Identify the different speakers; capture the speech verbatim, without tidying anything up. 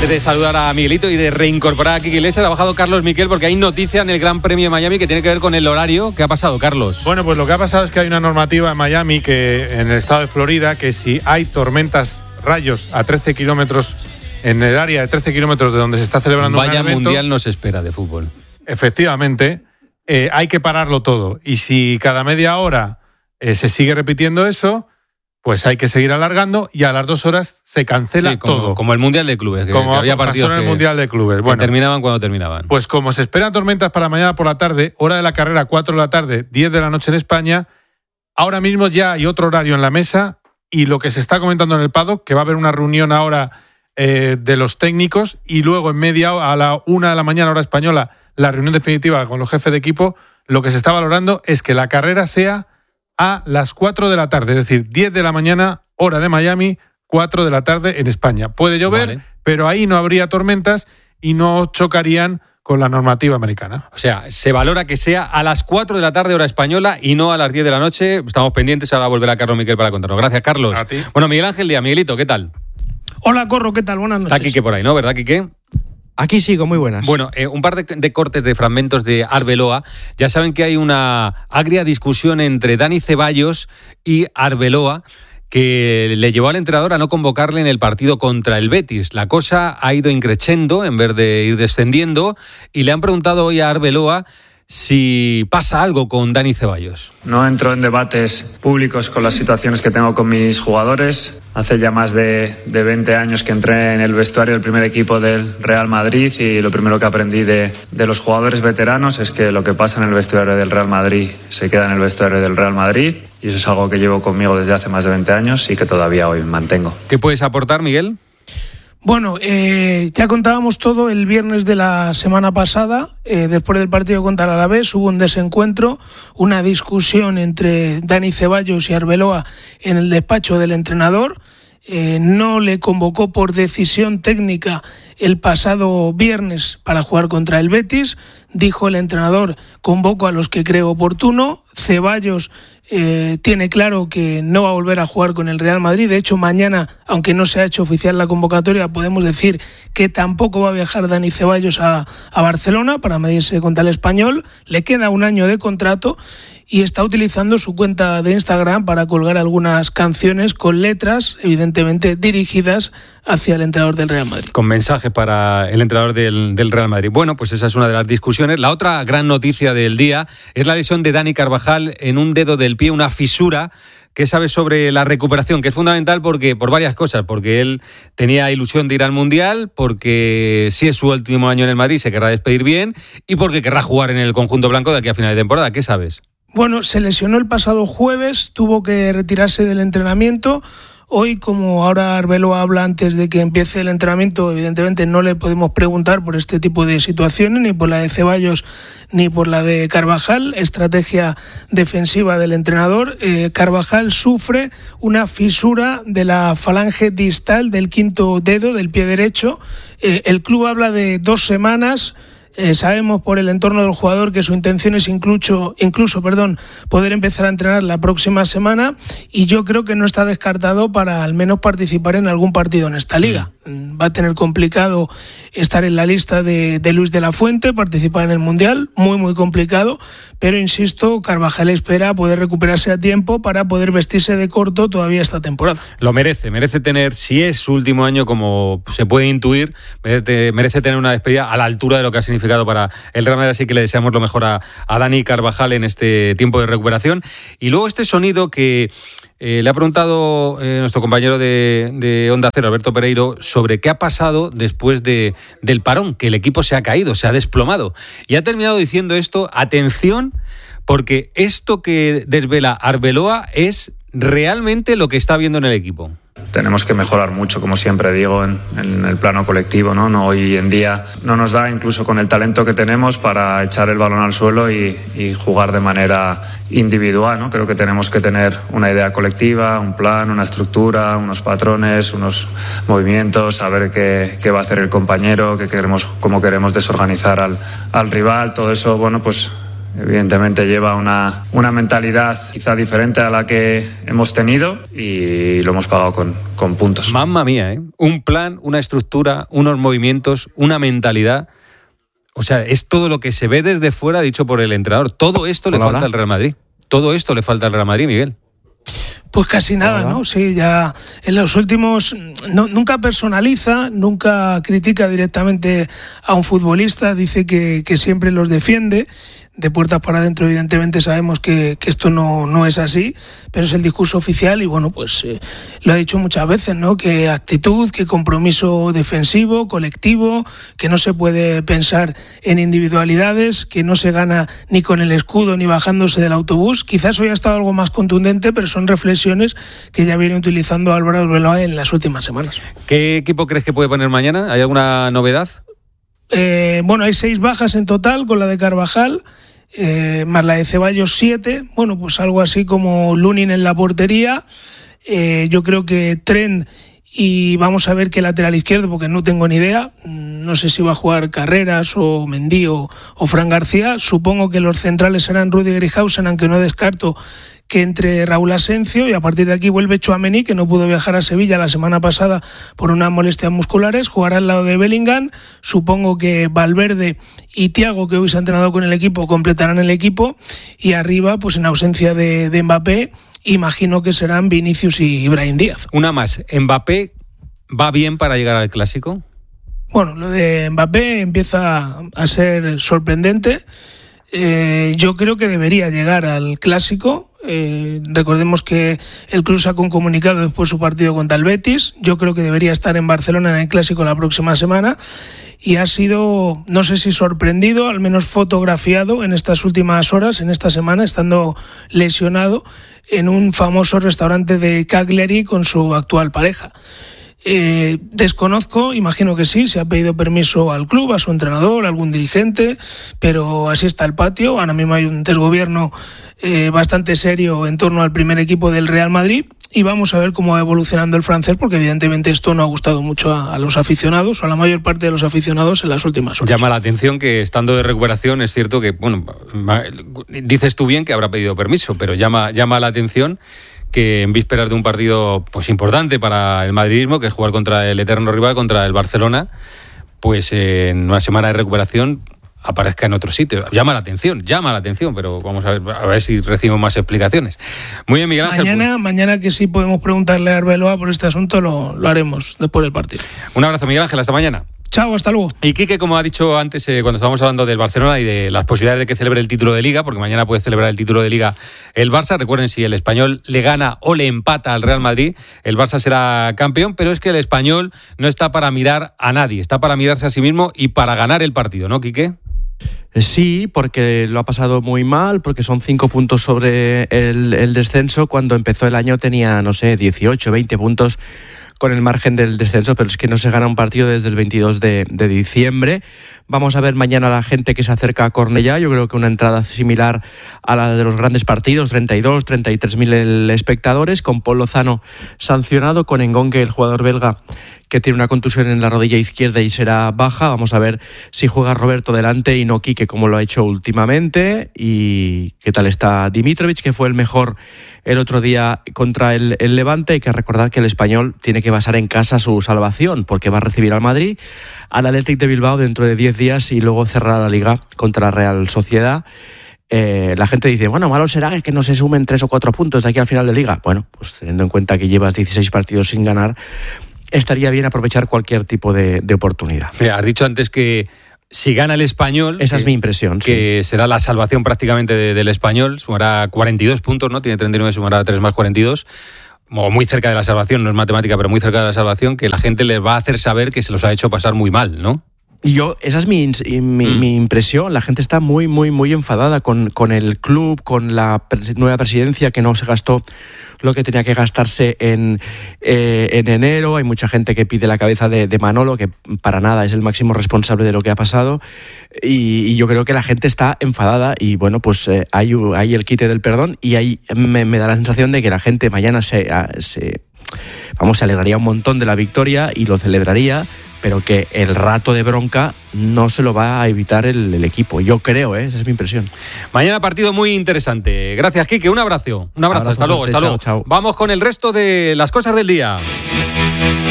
Speaker 1: Antes de saludar a Miguelito y de reincorporar a Quique Iglesias, ha bajado Carlos Miquel porque hay noticia en el Gran Premio de Miami que tiene que ver con el horario. ¿Qué ha pasado, Carlos?
Speaker 2: Bueno, pues lo que ha pasado es que hay una normativa en Miami, que en el estado de Florida, que si hay tormentas, rayos a trece kilómetros, en el área de trece kilómetros de donde se está celebrando
Speaker 1: Vaya
Speaker 2: un evento,
Speaker 1: mundial nos espera de fútbol.
Speaker 2: Efectivamente, eh, hay que pararlo todo. Y si cada media hora eh, se sigue repitiendo eso, pues hay que seguir alargando y a las dos horas se cancela
Speaker 1: sí, como,
Speaker 2: todo.
Speaker 1: Como el Mundial de Clubes, que,
Speaker 2: como
Speaker 1: que había partidos
Speaker 2: en el
Speaker 1: que,
Speaker 2: Mundial de Clubes.
Speaker 1: Bueno, que terminaban cuando terminaban.
Speaker 2: Pues como se esperan tormentas para mañana por la tarde, hora de la carrera cuatro de la tarde, diez de la noche en España, ahora mismo ya hay otro horario en la mesa y lo que se está comentando en el paddock, que va a haber una reunión ahora eh, de los técnicos y luego en media hora, a la una de la mañana hora española, la reunión definitiva con los jefes de equipo, lo que se está valorando es que la carrera sea a las cuatro de la tarde, es decir, diez de la mañana, hora de Miami, cuatro de la tarde en España. Puede llover, vale, pero ahí no habría tormentas y no chocarían con la normativa americana.
Speaker 1: O sea, se valora que sea a las cuatro de la tarde hora española y no a las diez de la noche. Estamos pendientes, ahora volverá Carlos Miquel para contarlo. Gracias, Carlos.
Speaker 2: A ti.
Speaker 1: Bueno, Miguel Ángel Díaz, Miguelito, ¿qué tal?
Speaker 3: Hola, Corro, ¿qué tal? Buenas noches.
Speaker 1: Está Quique por ahí, ¿no? ¿Verdad, Quique?
Speaker 3: Aquí sigo, muy buenas.
Speaker 1: Bueno, eh, un par de, de cortes de fragmentos de Arbeloa. Ya saben que hay una agria discusión entre Dani Ceballos y Arbeloa, que le llevó al entrenador a no convocarle en el partido contra el Betis. La cosa ha ido increciendo en vez de ir descendiendo y le han preguntado hoy a Arbeloa si pasa algo con Dani Ceballos.
Speaker 4: No entro en debates públicos con las situaciones que tengo con mis jugadores. Hace ya más de, de veinte años que entré en el vestuario del primer equipo del Real Madrid y lo primero que aprendí de, de los jugadores veteranos es que lo que pasa en el vestuario del Real Madrid se queda en el vestuario del Real Madrid y eso es algo que llevo conmigo desde hace más de veinte años y que todavía hoy mantengo.
Speaker 1: ¿Qué puedes aportar, Miguel?
Speaker 3: Bueno, eh, ya contábamos todo el viernes de la semana pasada. Eh, después del partido contra el Alavés hubo un desencuentro, una discusión entre Dani Ceballos y Arbeloa en el despacho del entrenador. Eh, no le convocó por decisión técnica el pasado viernes para jugar contra el Betis. Dijo el entrenador: convoco a los que creo oportuno. Ceballos eh, tiene claro que no va a volver a jugar con el Real Madrid. De hecho, mañana, aunque no se ha hecho oficial la convocatoria, podemos decir que tampoco va a viajar Dani Ceballos a, a Barcelona para medirse contra el Español. Le queda un año de contrato y está utilizando su cuenta de Instagram para colgar algunas canciones con letras, evidentemente dirigidas hacia el entrenador del Real Madrid.
Speaker 1: Con mensajes para el entrenador del, del Real Madrid. Bueno, pues esa es una de las discusiones. La otra gran noticia del día es la lesión de Dani Carvajal en un dedo del pie, una fisura. ¿Qué sabes sobre la recuperación? Que es fundamental porque por varias cosas, porque él tenía ilusión de ir al Mundial, porque si es su último año en el Madrid se querrá despedir bien y porque querrá jugar en el conjunto blanco de aquí a final de temporada. ¿Qué sabes?
Speaker 3: Bueno, se lesionó el pasado jueves, tuvo que retirarse del entrenamiento. Hoy, como ahora Arbeloa habla antes de que empiece el entrenamiento, evidentemente no le podemos preguntar por este tipo de situaciones, ni por la de Ceballos ni por la de Carvajal, estrategia defensiva del entrenador. Eh, Carvajal sufre una fisura de la falange distal del quinto dedo del pie derecho. Eh, el club habla de dos semanas. Eh, sabemos por el entorno del jugador que su intención es incluso, incluso perdón, poder empezar a entrenar la próxima semana y yo creo que no está descartado para al menos participar en algún partido en esta liga. Va a tener complicado estar en la lista de, de Luis de la Fuente, participar en el Mundial, muy muy complicado, pero insisto, Carvajal espera poder recuperarse a tiempo para poder vestirse de corto todavía esta temporada.
Speaker 1: Lo merece, merece tener, si es su último año como se puede intuir, merece, merece tener una despedida a la altura de lo que ha significado para el Real Madrid, así que le deseamos lo mejor a, a Dani Carvajal en este tiempo de recuperación. Y luego este sonido que eh, le ha preguntado eh, nuestro compañero de, de Onda Cero, Alberto Pereiro, sobre qué ha pasado después de, del parón, que el equipo se ha caído, se ha desplomado. Y ha terminado diciendo esto, atención, porque esto que desvela Arbeloa es realmente lo que está viendo en el equipo.
Speaker 4: Tenemos que mejorar mucho, como siempre digo, en, en el plano colectivo, ¿no? No, hoy en día no nos da, incluso con el talento que tenemos, para echar el balón al suelo y, y jugar de manera individual, ¿no? Creo que tenemos que tener una idea colectiva, un plan, una estructura, unos patrones, unos movimientos, saber qué, qué va a hacer el compañero, qué queremos, cómo queremos desorganizar al, al rival. Todo eso, bueno, pues Evidentemente lleva una, una mentalidad quizá diferente a la que hemos tenido y lo hemos pagado con, con puntos.
Speaker 1: Mamma mía, ¿eh? Un plan, una estructura, unos movimientos, una mentalidad. O sea, es todo lo que se ve desde fuera dicho por el entrenador. Todo esto le
Speaker 5: Hola,
Speaker 1: falta
Speaker 5: hola.
Speaker 1: al Real Madrid. Todo esto le falta al Real Madrid, Miguel.
Speaker 3: Pues casi nada, ¿no? Sí, ya en los últimos... No, nunca personaliza, nunca critica directamente a un futbolista, dice que, que siempre los defiende. De puertas para adentro, evidentemente, sabemos que, que esto no, no es así, pero es el discurso oficial y, bueno, pues eh, lo ha dicho muchas veces, ¿no? Que actitud, que compromiso defensivo, colectivo, que no se puede pensar en individualidades, que no se gana ni con el escudo ni bajándose del autobús. Quizás hoy ha estado algo más contundente, pero son reflexiones que ya viene utilizando Álvaro Arbeloa en las últimas semanas.
Speaker 1: ¿Qué equipo crees que puede poner mañana? ¿Hay alguna novedad?
Speaker 3: Eh, bueno, hay seis bajas en total con la de Carvajal. Eh, más la de Ceballos siete, bueno, pues algo así como Lunin en la portería. Eh, yo creo que Trent y vamos a ver qué lateral izquierdo, porque no tengo ni idea. No sé si va a jugar Carreras o Mendy o, o Fran García. Supongo que los centrales serán Rüdiger y Hausen, aunque no descarto que entre Raúl Asencio, y a partir de aquí vuelve Tchouaméni, que no pudo viajar a Sevilla la semana pasada por unas molestias musculares, jugará al lado de Bellingham. Supongo que Valverde y Thiago, que hoy se ha entrenado con el equipo, completarán el equipo, y arriba, pues en ausencia de, de Mbappé, imagino que serán Vinicius y Brahim Díaz.
Speaker 1: Una más, ¿Mbappé va bien para llegar al Clásico?
Speaker 3: Bueno, lo de Mbappé empieza a ser sorprendente. Eh, yo creo que debería llegar al Clásico. Eh, recordemos que el club sacó un comunicado después de su partido contra el Betis. Yo creo que debería estar en Barcelona en el Clásico la próxima semana, y ha sido, no sé si sorprendido, al menos fotografiado en estas últimas horas, en esta semana, estando lesionado en un famoso restaurante de Cagliari con su actual pareja. Eh, desconozco, imagino que sí, se ha pedido permiso al club, a su entrenador, a algún dirigente, pero así está el patio. Ahora mismo hay un desgobierno eh, bastante serio en torno al primer equipo del Real Madrid, y vamos a ver cómo va evolucionando el francés, porque evidentemente esto no ha gustado mucho a, a los aficionados, o a la mayor parte de los aficionados en las últimas horas.
Speaker 1: Llama la atención que, estando de recuperación, es cierto que, bueno, dices tú bien que habrá pedido permiso, pero llama, llama la atención que en vísperas de un partido pues importante para el madridismo, que es jugar contra el eterno rival, contra el Barcelona, pues eh, en una semana de recuperación aparezca en otro sitio. Llama la atención, llama la atención, pero vamos a ver, a ver si recibimos más explicaciones. Muy bien, Miguel Ángel.
Speaker 3: Mañana,
Speaker 1: pues,
Speaker 3: mañana que sí podemos preguntarle a Arbeloa por este asunto, lo, lo haremos después del partido.
Speaker 1: un abrazo, Miguel Ángel, hasta mañana.
Speaker 3: Chao, hasta luego.
Speaker 1: Y Quique, como ha dicho antes, eh, cuando estábamos hablando del Barcelona y de las posibilidades de que celebre el título de Liga, porque mañana puede celebrar el título de Liga el Barça. Recuerden, si el Español le gana o le empata al Real Madrid, el Barça será campeón, pero es que el Español no está para mirar a nadie, está para mirarse a sí mismo y para ganar el partido, ¿no, Quique?
Speaker 5: Sí, porque lo ha pasado muy mal, porque son cinco puntos sobre el, el descenso. Cuando empezó el año tenía, no sé, dieciocho, veinte puntos con el margen del descenso, pero es que no se gana un partido desde el veintidós de diciembre. Vamos a ver mañana a la gente que se acerca a Cornellá. Yo creo que una entrada similar a la de los grandes partidos, treinta y dos, treinta y tres mil espectadores, con Paul Lozano sancionado, con Engonque, el jugador belga, que tiene una contusión en la rodilla izquierda y será baja. Vamos a ver si juega Roberto delante y no Quique, como lo ha hecho últimamente. Y qué tal está Dimitrovic, que fue el mejor el otro día contra el, el Levante. Hay que recordar que el Español tiene que basar en casa su salvación, porque va a recibir al Madrid, al Athletic de Bilbao dentro de diez días, y luego cerrar la Liga contra la Real Sociedad. Eh, la gente dice, bueno, malo será que no se sumen tres o cuatro puntos de aquí al final de Liga. Bueno, pues teniendo en cuenta que llevas dieciséis partidos sin ganar, estaría bien aprovechar cualquier tipo de, de oportunidad.
Speaker 1: Mira, has dicho antes que si gana el Español...
Speaker 5: Esa
Speaker 1: que,
Speaker 5: es mi impresión.
Speaker 1: Que
Speaker 5: sí.
Speaker 1: será la salvación prácticamente de, del Español. Sumará cuarenta y dos puntos, ¿no? Tiene treinta y nueve, sumará tres más cuarenta y dos. O muy cerca de la salvación, no es matemática, pero muy cerca de la salvación, que la gente les va a hacer saber que se los ha hecho pasar muy mal, ¿no?
Speaker 5: Y yo, esa es mi, mi, mm. mi impresión. La gente está muy, muy, muy enfadada con, con el club, con la nueva presidencia, que no se gastó lo que tenía que gastarse en, eh, en enero. Hay mucha gente que pide la cabeza de, de Manolo, que para nada es el máximo responsable de lo que ha pasado. Y, y yo creo que la gente está enfadada y, bueno, pues eh, hay, hay el quite del perdón, y ahí me, me da la sensación de que la gente mañana se... se vamos, se alegraría un montón de la victoria y lo celebraría, pero que el rato de bronca no se lo va a evitar el, el equipo. Yo creo, ¿eh? Esa es mi impresión.
Speaker 1: Mañana partido muy interesante. Gracias, Quique. Un abrazo. Un abrazo.
Speaker 5: Abrazo
Speaker 1: hasta luego.
Speaker 5: fuerte.
Speaker 1: Hasta
Speaker 5: Chao,
Speaker 1: luego.
Speaker 5: chao.
Speaker 1: Vamos con el resto de las cosas del día.